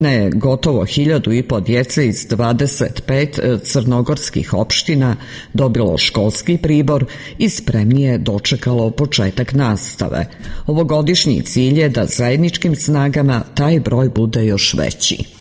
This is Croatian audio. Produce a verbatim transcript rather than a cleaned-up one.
Ne, gotovo hiljadu i po djece iz dvadeset pet crnogorskih opština dobilo školski pribor i spremnije dočekalo početak nastave. Ovogodišnji cilj je da zajedničkim snagama taj broj bude još veći.